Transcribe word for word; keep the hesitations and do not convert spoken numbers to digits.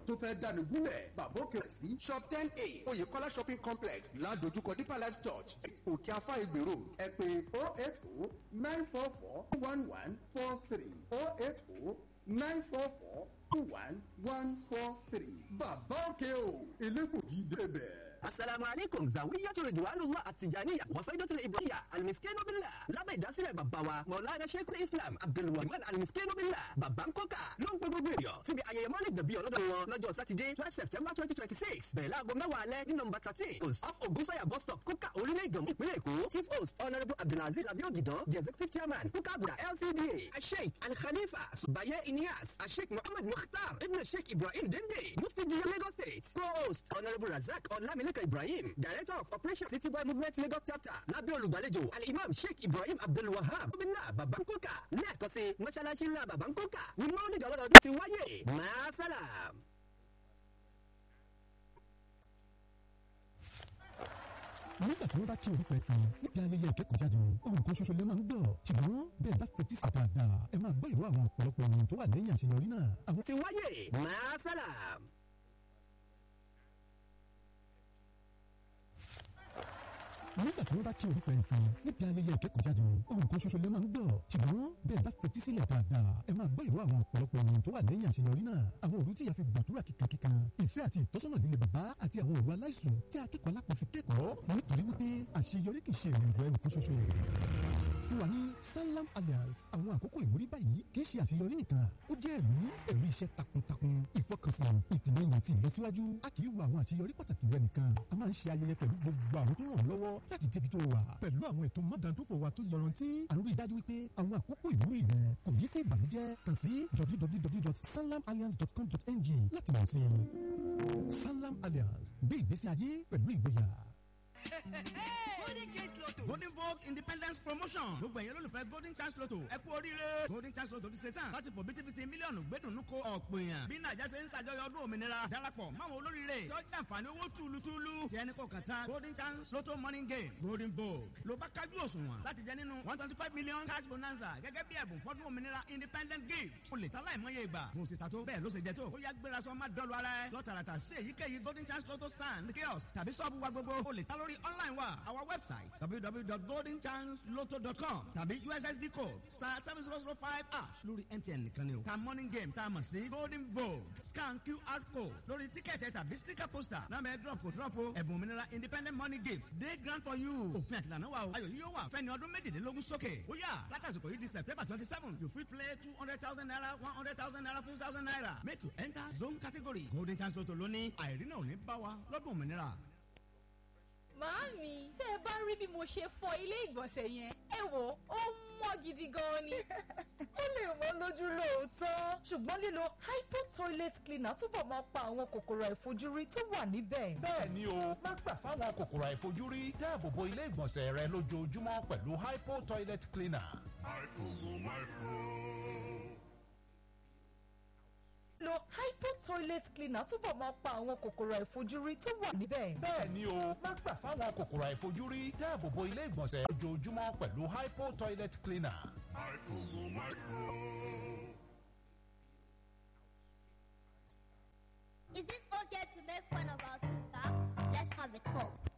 tó fẹ́ dáni gúnlẹ̀ bàbá òkè sí shop ten a oyèkọ́lá shopping complex ládojúkọ deeper life church òkè afá ìgbè road ẹ pè oh eight oh nine four four one one four three oh eight oh nine four four one one four three bàbá òkè o elégbògi débẹ̀. Assalamu alaikum zawiyatu ridwanullah at-tijaniyya wa faydatul ibrahiyya al-miskinu billah lábẹ́ ìdásílẹ̀ bàbá wa Maulana Sheikhul Islam Abdulrahman al-miskinu billah bàbá ń kọ́kà ló ń gbé gbogbo èèyàn síbi ayẹyẹ mọ́lẹ̀ dàbí ọlọ́dọ̀ wọn lọ́jọ́ sátidé twelve september twenty twenty six bẹ̀rẹ̀ láago mẹ́wàá alẹ́ ní nọ́mbà thirteen post off Ogunsanya bus stop kúkà orílẹ̀ ìgànmú ìpínlẹ̀ Èkó chief host honourable Abdulaziz Abiogidan the executive chairman kúkà àbúrà L C D A Sheikh Al-Khalifa Subaye Inyas Sheikh Muhammad Mukhtar ibn Sheikh Ibrahim Dende mufti di Lagos State co-host honourable Razak Olamile Ibrahim, Director of Operations City Boy Movement Lagos Chapter, lábẹ́ olùgbàlejò Al-Imam Sheikh Ibrahim Abdul Wahab, Gómìnà Babankoka, lẹ́ẹ̀kan sí mọ́ṣáláṣí ńlá Babankoka, ní mọ́lẹ́dì ọlọ́dọọdún ti wáyé. Màásálàm. nígbà tí wọ́n bá kí orúkọ ẹ̀ tán níbi ayẹyẹ ìkẹ́kọ̀ọ́jáde ohun kan ṣoṣo lè máa ń gbọ́ ṣùgbọ́n bẹ́ẹ̀ bá fetí sí dáadáa ẹ máa gbọ́ ìró àwọn ọ̀pọ̀lọpọ̀ ènìyàn tó wà lẹ́yìn àṣeyọrí náà. àwọn ti wáyé. Màásálàm. nígbà tí wọ́n bá kí orúkọ ẹ̀ tán níbi ayẹyẹ ìkẹ́kọ̀ọ́jáde ohun kan ṣoṣo lè máa ń gbọ́ ṣùgbọ́n bẹ́ẹ̀ bá fetí sílẹ̀ dáadáa ẹ máa gbọ́ ìró àwọn ọ̀pọ̀lọpọ̀ ènìyàn tó wà lẹ́yìn àṣeyọrí náà. àwọn òru tí ìyá fi gbàdúrà kíkankíkan ìfẹ́ àti ìtọ́sọ́nà líle bàbá àti àwọn òru aláìsùn tí akẹ́kọ̀ọ́ alápọ̀ fi kẹ́kọ̀ọ́ nítorí wípé àṣeyọrí kì í ṣe ìrìnàjò ẹnìkan ṣoṣo. fún wa ní Sanlam Alliance àwọn àkókò ìwúrí báyìí kì í ṣe àṣeyọrí nìkan ó jẹ́ ẹ̀rí ẹ̀rí iṣẹ́ takuntakun ìfọkànsìn ìtìlẹ́yìn àti ìlọsíwájú a kì í wo àwọn àṣeyọrí pàtàkì rẹ nìkan a máa ń ṣe ayẹyẹ pẹ̀lú gbogbo àwọn tó ràn ọ́ lọ́wọ́ láti débi tó wà pẹ̀lú àwọn ètò mọ́dàndófò wa tó yọrantí à ń rí i dájú wípé àwọn àkókò ìwúrí rẹ kò yí sí ìbànújẹ́ kàn sí w w w dot sanlam alliance dot com dot n g láti mọ̀ sí i. Sanlam Alliance gbé ìgbésí ayé pẹ̀lú ìgboyà. Golden Chance Lotto. Golden Vogue Independence Promotion. Gbogbo ẹ̀yin olólùfẹ́ Golden Chance Lotto. Ẹ kú oríire. Golden Chance Lotto ti ṣe tán. láti fò bítíbitì mílíọ̀nù gbẹ́dùnú kó ọ̀pọ̀ èèyàn. bí Nàìjíríà ṣe ń ṣàjọyọ̀ ọdún òmìnira. darapọ̀ máwọn olóríire. tó jẹ́ àǹfààní owó túlutúlu. tí ẹni kò kàn tán. Golden Chance Lotto Morning Game. Golden Vogue. ló bá kájú òṣùwọ̀n. láti jẹ nínú one twenty five million cash bonanza. gẹ́gẹ́ bí ẹ̀bùn fọ́dún òmìnira Independent Gift. o lè ta láìmọye ìgbà. mo ti ta tó. bẹ́ẹ̀ ló ṣe jẹ tó. ó yá gbéra sọ má dọ́lu ara ẹ. lọ́tàràtà sí èyíkéyìí Golden Chance Lotto stand kiosk tàbí sọ́ọ̀bù wa gbogbo. o lè ta lórí online wa. our website w w w dot golden chance lotto dot com tàbí U S S D code star seven zero zero five hash lórí M T N nìkan ni o. ta morning game tá a mọ̀ sí Golden Vogue scan Q R code lórí tíkẹ́ẹ̀tì tàbí sticker poster náà bẹ drop kò drop o. ẹ̀bùn òmìnira Independent Money Gift day grant for you. òfin àtìlànà wa o. ayọ̀ yìí yóò wà fẹ́ni ọdún méjìlélógún sókè. ó yá látàsìkò yìí di September twenty seven you fit play two hundred thousand naira one hundred thousand naira fifty thousand naira make you enter zone category. Golden Chance Lotto lóní àìrínà ò ní bá wa lọ́dún òmìnira. Màámi, tẹ́ ẹ bá rí bí mo ṣe fọ ilé ìgbọ̀nsẹ̀ yẹn, ẹ wò ó mọ́ gidi gan ni. Ó lè wọ́n lójú lóòótọ́, ṣùgbọ́n lílo hypo toilet cleaner túbọ̀ máa pa àwọn kòkòrò àìfojúrí tó wà níbẹ̀. Bẹ́ẹ̀ ni o, má gbà fáwọn kòkòrò àìfojúrí dáàbò bo ilé ìgbọ̀nsẹ̀ rẹ lójoojúmọ́ pẹ̀lú hypo toilet cleaner. Hypo go hypo. Lo hypo toilet cleaner túbọ̀ máa pa àwọn kòkòrò àìfojúrí tó wà níbẹ̀. Bẹ́ẹ̀ ni o, má gbà fáwọn kòkòrò àìfojúrí dáàbò bo ilé ìgbọ̀nsẹ̀ lójoojúmọ́ pẹ̀lú hypo toilet cleaner. Hypo go hypo. Is it okay to make fun of our tooth? Let's have a talk.